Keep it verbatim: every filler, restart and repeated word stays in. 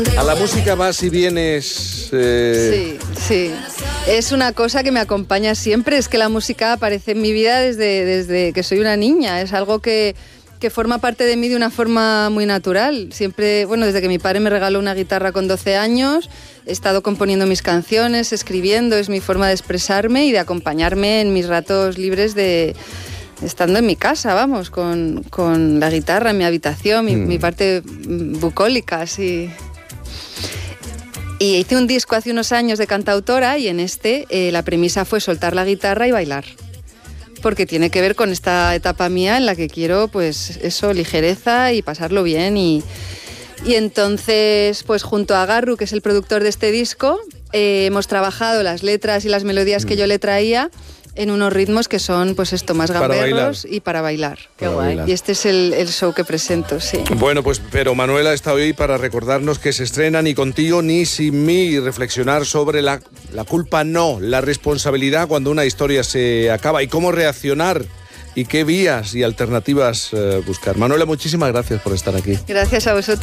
A la música vas y vienes... Eh... Sí, sí. Es una cosa que me acompaña siempre. Es que la música aparece en mi vida desde, desde que soy una niña. Es algo que, que forma parte de mí de una forma muy natural. Siempre, bueno, desde que mi padre me regaló una guitarra con doce años, he estado componiendo mis canciones, escribiendo. Es mi forma de expresarme y de acompañarme en mis ratos libres de... estando en mi casa, vamos, con, con la guitarra en mi habitación, mi, mm. mi parte bucólica, así. Y hice un disco hace unos años de cantautora y en este eh, la premisa fue soltar la guitarra y bailar. Porque tiene que ver con esta etapa mía en la que quiero, pues, eso, ligereza y pasarlo bien. Y, y entonces, pues, junto a Garru, que es el productor de este disco, eh, hemos trabajado las letras y las melodías mm. que yo le traía en unos ritmos que son, pues esto, más gamberros y para bailar. Qué para guay. Bailar. Y este es el, el show que presento, sí. Bueno, pues, pero Manuela está hoy para recordarnos que se estrena Ni contigo ni sin mí y reflexionar sobre la, la culpa no, la responsabilidad cuando una historia se acaba y cómo reaccionar y qué vías y alternativas eh, buscar. Manuela, muchísimas gracias por estar aquí. Gracias a vosotros.